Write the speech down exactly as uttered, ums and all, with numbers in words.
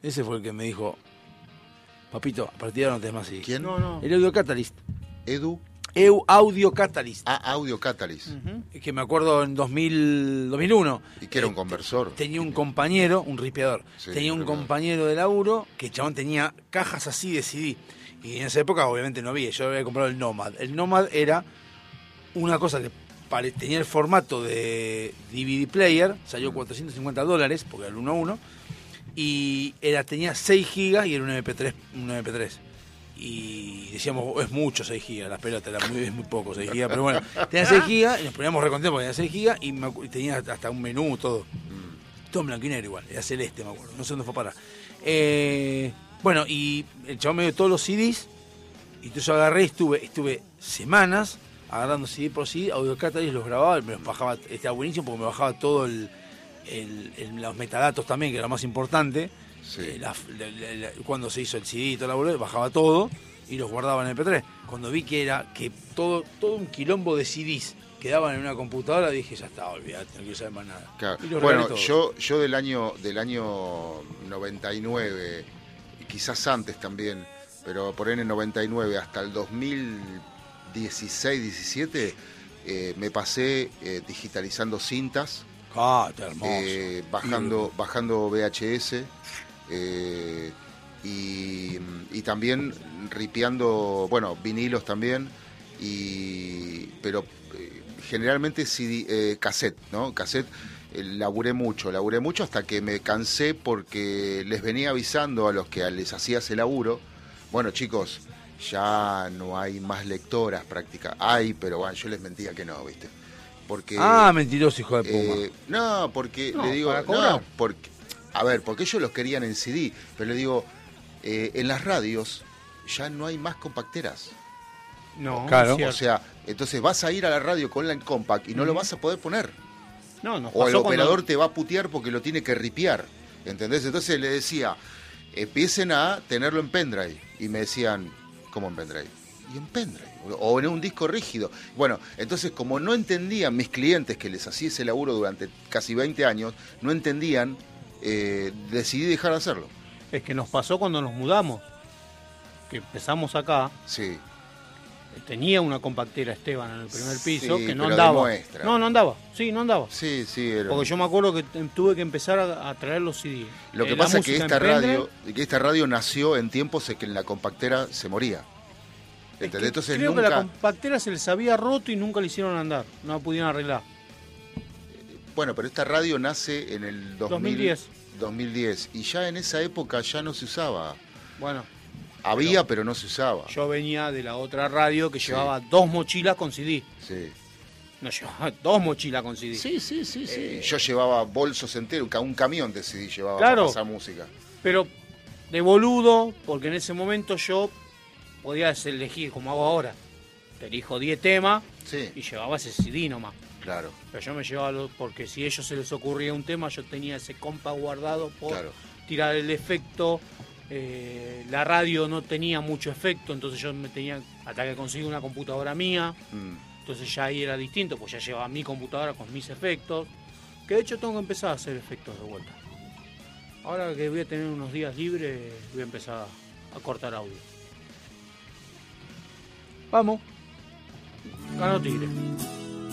Ese fue el que me dijo, papito, a partir de ahora no tenés más C D. ¿Quién? No, no. El Audio Catalyst. Edu. Eu Audio Catalyst. Ah, Audio Catalyst. Uh-huh. Que me acuerdo en dos mil, dos mil uno. Y que era un eh, conversor. Tenía un compañero, un ripeador. Sí, tenía un ripeador. compañero de laburo que el chabón tenía cajas así de C D. Y en esa época obviamente no había. Yo había comprado el Nomad. El Nomad era una cosa que pare- tenía el formato de D V D player. Salió cuatrocientos cincuenta dólares porque era el uno a uno. Y era, tenía seis gigas y era un M P tres. Un M P tres. Y decíamos, oh, es mucho seis gigas, las pelotas, era muy, es muy poco seis gigas, pero bueno, tenía seis gigas y nos poníamos recontentos porque tenía seis gigas y, me acu- y tenía hasta un menú, todo. Todo en blanco y negro igual, era celeste, me acuerdo, no sé dónde fue a parar. Eh, bueno, y el chabón me dio todos los C Ds, y entonces yo agarré y estuve, estuve semanas agarrando C D por C D, Audio Catalyst los grababa, me los bajaba, estaba buenísimo porque me bajaba todo el, el, el- los metadatos también, que era lo más importante. Sí. Eh, la- la- la- la- cuando se hizo el C D y toda la boludez, bajaba todo y los guardaba en M P tres. Cuando vi que era que todo todo un quilombo de C Ds quedaban en una computadora, dije, ya está, olvidate, no quiero saber más nada. Claro. Y los Bueno, regalé todos. yo yo del año del año noventa y nueve, y quizás antes también, pero por ahí en el noventa y nueve hasta el dos mil dieciséis, diecisiete, eh, me pasé eh, digitalizando cintas, Ah, está hermoso. eh, bajando bajando V H S, eh, y, y también ripeando, bueno, vinilos también, y pero eh, generalmente C D, eh, cassette, ¿no? Cassette. eh, Laburé mucho, laburé mucho hasta que me cansé porque les venía avisando a los que les hacía ese laburo, bueno, chicos, ya no hay más lectoras prácticas. Hay, pero bueno, yo les mentía que no, ¿viste? Porque ah, mentiroso, hijo de Puma. eh, no, porque No, le digo, para cobrar. no, porque, a ver, porque ellos los querían en C D, pero le digo, eh, en las radios ya no hay más compacteras. No, Claro. es O cierto. sea, entonces vas a ir a la radio con la compact y no lo vas a poder poner. no, nos O el pasó operador cuando- te va a putear porque lo tiene que ripear. ¿Entendés? Entonces le decía, empiecen a tenerlo en pendrive. Y me decían, ¿cómo en pendrive? Y en pendrive. O en un disco rígido. Bueno, entonces como no entendían mis clientes que les hacía ese laburo durante casi veinte años, no entendían, eh, decidí dejar de hacerlo. Es que nos pasó cuando nos mudamos, que empezamos acá, Sí. tenía una compactera Esteban en el primer piso Sí, que no pero de andaba. muestra. No, no andaba, sí, no andaba. Sí, sí. Era... Porque yo me acuerdo que t- tuve que empezar a, a traer los C D. Lo que Eh, la pasa es que música esta en pendrive, radio, que esta radio nació en tiempos en que la compactera se moría. es que ¿Entendés? Entonces creo nunca... que la compactera se les había roto y nunca le hicieron andar, no la pudieron arreglar. Bueno, pero esta radio nace en el dos mil, dos mil diez. dos mil diez y ya en esa época ya no se usaba. Bueno, Había, pero, pero no se usaba. yo venía de la otra radio que Sí. llevaba dos mochilas con C D. Sí. No, llevaba dos mochilas con C D. Sí, sí, sí, sí. Eh, Yo llevaba bolsos enteros, ca- un camión de C D llevaba Claro. para pasar música. Pero de boludo, porque en ese momento yo podía elegir como hago ahora. Te elijo diez temas Sí, y llevaba ese C D nomás. claro, Pero yo me llevaba los, porque si a ellos se les ocurría un tema, yo tenía ese compa guardado por claro. tirar el efecto. Eh, la radio no tenía mucho efecto, entonces yo me tenía, hasta que conseguí una computadora mía, Mm. entonces ya ahí era distinto, pues ya llevaba mi computadora con mis efectos, que de hecho tengo que empezar a hacer efectos de vuelta. Ahora que voy a tener unos días libres, voy a empezar a cortar audio. Vamos. Ganó Tigre.